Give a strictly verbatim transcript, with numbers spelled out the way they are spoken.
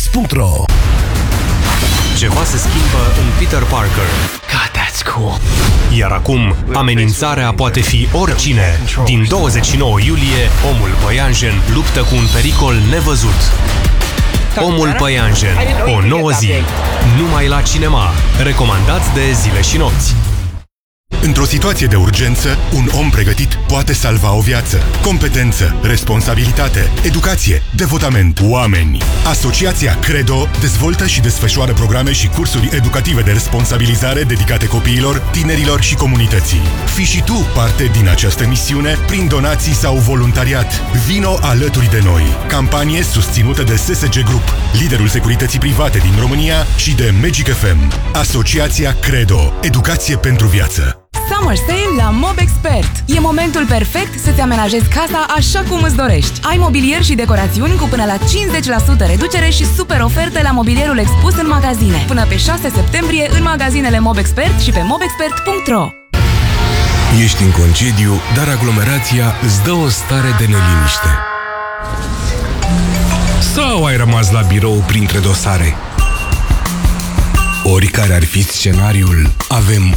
punct ro. Ceva se schimbă în Peter Parker. God, that's cool. Iar acum, amenințarea poate fi oricine. Din douăzeci și nouă iulie, omul păianjen luptă cu un pericol nevăzut. Omul păianjen, o nouă zi. Numai la cinema. Recomandat de Zile și Nopți. Într-o situație de urgență, un om pregătit poate salva o viață. Competență, responsabilitate, educație, devotament, oameni. Asociația Credo dezvoltă și desfășoară programe și cursuri educative de responsabilizare dedicate copiilor, tinerilor și comunității. Fii și tu parte din această misiune prin donații sau voluntariat. Vino alături de noi. Campanie susținută de S S G Group, liderul securității private din România, și de Magic F M. Asociația Credo. Educație pentru viață. Summer Sale la MobExpert. E momentul perfect să-ți amenajezi casa așa cum îți dorești. Ai mobilier și decorațiuni cu până la cincizeci la sută reducere și super oferte la mobilierul expus în magazine. Până pe șase septembrie în magazinele MobExpert și pe mobexpert punct ro. Ești în concediu, dar aglomerația îți dă o stare de neliniște. Sau ai rămas la birou printre dosare? Oricare ar fi scenariul, avem